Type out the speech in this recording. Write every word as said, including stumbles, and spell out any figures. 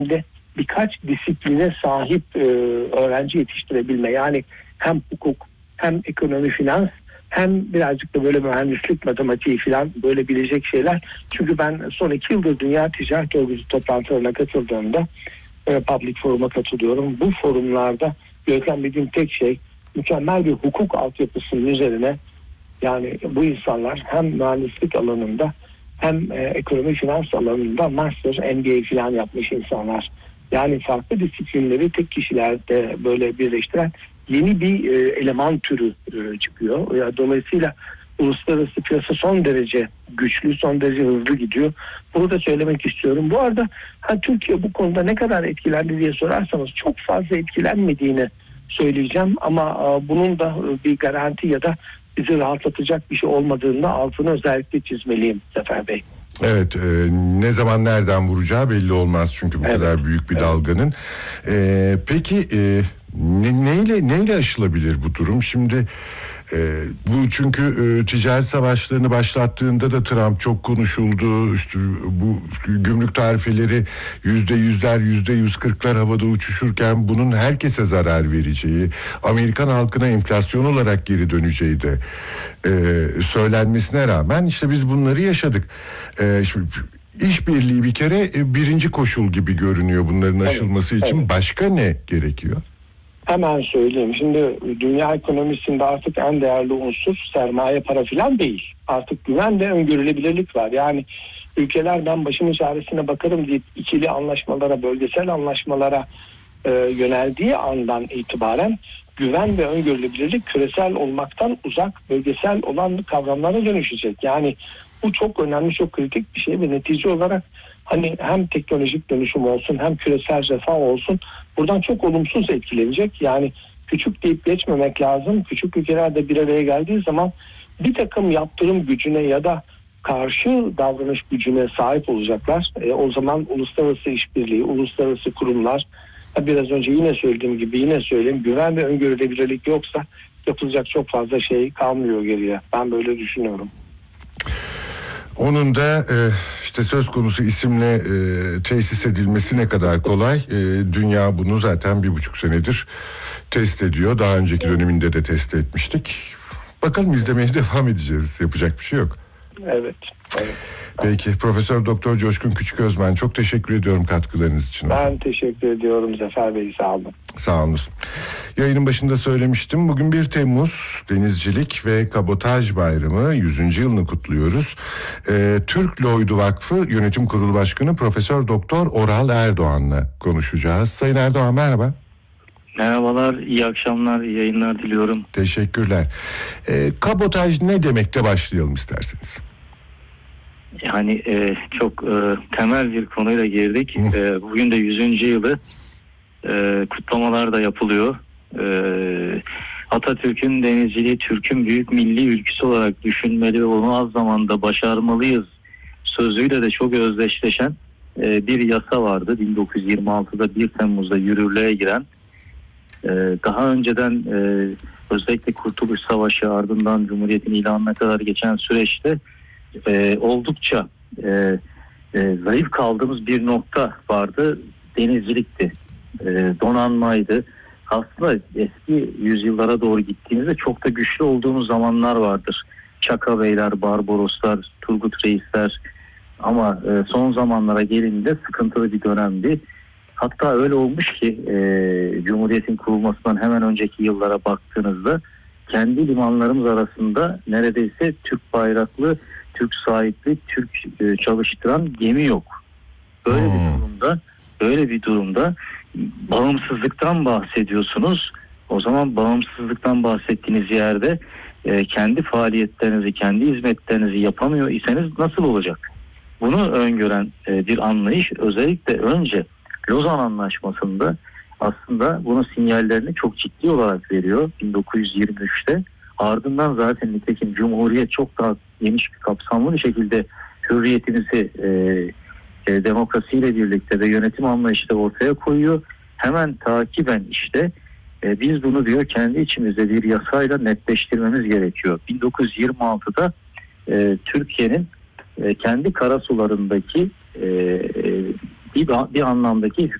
de birkaç disipline sahip e, öğrenci yetiştirebilme. Yani hem hukuk, hem ekonomi, finans, hem birazcık da böyle mühendislik, matematiği falan böyle bilecek şeyler. Çünkü ben son iki yıldır Dünya Ticaret Örgütü toplantılarına katıldığımda e, Public Forum'a katılıyorum. Bu forumlarda gözlemlediğim tek şey mükemmel bir hukuk altyapısının üzerine, yani bu insanlar hem mühendislik alanında hem e, ekonomi finans alanında master, M B A falan yapmış insanlar. Yani farklı disiplinleri tek kişilerde böyle birleştiren yeni bir e, eleman türü e, çıkıyor. Yani dolayısıyla uluslararası piyasa son derece güçlü, son derece hızlı gidiyor. Bunu da söylemek istiyorum. Bu arada ha, Türkiye bu konuda ne kadar etkilendi diye sorarsanız çok fazla etkilenmediğini söyleyeceğim. Ama e, bunun da bir garanti ya da bizi rahatlatacak bir şey olmadığında altını özellikle çizmeliyim Zafer Bey. Evet, e, ne zaman nereden vuracağı belli olmaz çünkü bu evet. kadar büyük bir evet. dalganın. E, peki e, ne, neyle neyle aşılabilir bu durum? Şimdi e, bu çünkü e, ticaret savaşlarını başlattığında da Trump çok konuşuldu. İşte bu gümrük tarifeleri yüzde yüzler, yüzde yüz kırklar havada uçuşurken bunun herkese zarar vereceği, Amerikan halkına enflasyon olarak geri döneceği de e, söylenmesine rağmen işte biz bunları yaşadık. E, şimdi işbirliği bir kere e, birinci koşul gibi görünüyor bunların aşılması evet, için. Evet. Başka ne gerekiyor? Hemen söyleyeyim. Şimdi dünya ekonomisinde artık en değerli unsur sermaye, para filan değil. Artık güven ve öngörülebilirlik var. Yani ülkeler ben başımın çaresine bakarım deyip ikili anlaşmalara, bölgesel anlaşmalara e, yöneldiği andan itibaren güven ve öngörülebilirlik küresel olmaktan uzak, bölgesel olan kavramlara dönüşecek. Yani bu çok önemli, çok kritik bir şey ve netice olarak hani hem teknolojik dönüşüm olsun hem küresel refah olsun buradan çok olumsuz etkilenecek. Yani küçük deyip geçmemek lazım. Küçük ülkeler de bir araya geldiği zaman bir takım yaptırım gücüne ya da karşı davranış gücüne sahip olacaklar. E, o zaman uluslararası işbirliği, uluslararası kurumlar, biraz önce yine söylediğim gibi yine söyleyeyim, güven ve öngörülebilirlik yoksa yapılacak çok fazla şey kalmıyor geriye. Ben böyle düşünüyorum. Onun da e, işte söz konusu isimle e, tesis edilmesi ne kadar kolay. E, dünya bunu zaten bir buçuk senedir test ediyor. Daha önceki döneminde de test etmiştik. Bakalım, izlemeye devam edeceğiz. Yapacak bir şey yok. Evet. Evet. Peki Profesör Doktor Coşkun Küçüközmen, çok teşekkür ediyorum katkılarınız için. Ben hocam. teşekkür ediyorum Zafer Bey, sağ olun. Sağ olun. Yayının başında söylemiştim. Bugün bir Temmuz Denizcilik ve Kabotaj Bayramı yüzüncü yılını kutluyoruz. Ee, Türk Lloyd'u Vakfı Yönetim Kurulu Başkanı Profesör Doktor Oral Erdoğan'la konuşacağız. Sayın Erdoğan, merhaba. Merhabalar, iyi akşamlar, iyi yayınlar diliyorum. Teşekkürler. Ee, kabotaj ne demekte başlayalım isterseniz. Yani e, çok e, temel bir konuyla girdik. E, bugün de yüzüncü yılı e, kutlamalar da yapılıyor. E, Atatürk'ün denizciliği Türk'ün büyük milli ülküsü olarak düşünmeli ve onu az zamanda başarmalıyız sözüyle de çok özdeşleşen e, bir yasa vardı. bin dokuz yüz yirmi altıda bir Temmuz'da yürürlüğe giren. E, daha önceden e, özellikle Kurtuluş Savaşı ardından Cumhuriyet'in ilanına kadar geçen süreçte Ee, oldukça e, e, zayıf kaldığımız bir nokta vardı. Denizcilikti, e, donanmaydı. Aslında eski yüzyıllara doğru gittiğimizde çok da güçlü olduğumuz zamanlar vardır. Çaka Beyler, Barbaroslar, Turgut Reisler, ama e, son zamanlara gelince sıkıntılı bir dönemdi. Hatta öyle olmuş ki e, Cumhuriyet'in kurulmasından hemen önceki yıllara baktığınızda kendi limanlarımız arasında neredeyse Türk bayraklı, Türk sahipli, Türk e, çalıştıran gemi yok. Böyle hmm. bir durumda, böyle bir durumda bağımsızlıktan bahsediyorsunuz. O zaman bağımsızlıktan bahsettiğiniz yerde e, kendi faaliyetlerinizi, kendi hizmetlerinizi yapamıyor iseniz nasıl olacak? Bunu öngören e, bir anlayış özellikle önce Lozan Anlaşması'nda aslında bunun sinyallerini çok ciddi olarak veriyor bin dokuz yüz yirmi üçte. Ardından zaten nitekim Cumhuriyet çok daha geniş bir kapsamlı bir şekilde hürriyetimizi e, e, demokrasiyle birlikte ve yönetim anlayışı ortaya koyuyor. Hemen takiben işte e, biz bunu diyor kendi içimizde bir yasayla netleştirmemiz gerekiyor. bin dokuz yüz yirmi altıda e, Türkiye'nin e, kendi karasularındaki e, bir, bir anlamdaki